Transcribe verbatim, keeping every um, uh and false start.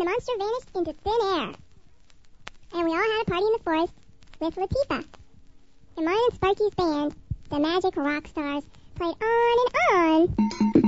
monster vanished into thin air. And we all had a party in the forest with Latifah. And mine and Sparky's band, the Magic Rock Stars, played on and on.